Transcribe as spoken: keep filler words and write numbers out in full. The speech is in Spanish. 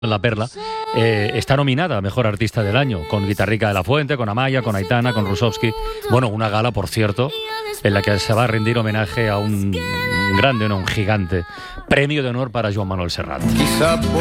La Perla, eh, está nominada a Mejor Artista del Año, con Guitarrica de la Fuente, con Amaya, con Aitana, con Rusovsky. Bueno, una gala, por cierto, en la que se va a rendir homenaje a un, un grande, no, un gigante. Premio de honor para Joan Manuel Serrat.